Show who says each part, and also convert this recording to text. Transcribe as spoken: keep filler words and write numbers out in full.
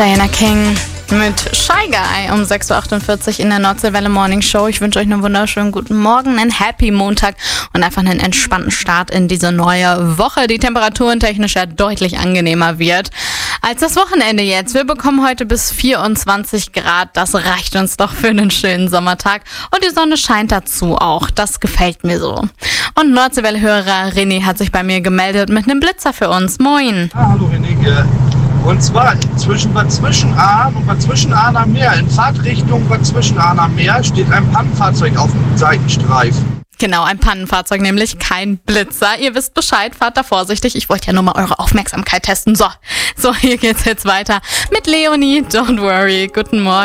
Speaker 1: Diana King mit Shy Guy um sechs Uhr achtundvierzig in der Nordseewelle Morning Show. Ich wünsche euch einen wunderschönen guten Morgen, einen Happy Montag und einfach einen entspannten Start in diese neue Woche, die temperaturen-technisch ja deutlich angenehmer wird als das Wochenende jetzt. Wir bekommen heute bis vierundzwanzig Grad. Das reicht uns doch für einen schönen Sommertag. Und die Sonne scheint dazu auch. Das gefällt mir so. Und Nordseewelle-Hörer René hat sich bei mir gemeldet mit einem Blitzer für uns. Moin.
Speaker 2: Ah, hallo René. Und zwar zwischen Bad Zwischenahn und Bad Zwischenahn am Meer, in Fahrtrichtung Bad Zwischenahn am Meer, steht ein Pannenfahrzeug auf dem Seitenstreifen.
Speaker 1: Genau, ein Pannenfahrzeug, nämlich kein Blitzer. Ihr wisst Bescheid, fahrt da vorsichtig. Ich wollte ja nur mal eure Aufmerksamkeit testen. So, so, hier geht's jetzt weiter mit Leonie. Don't worry. Guten Morgen.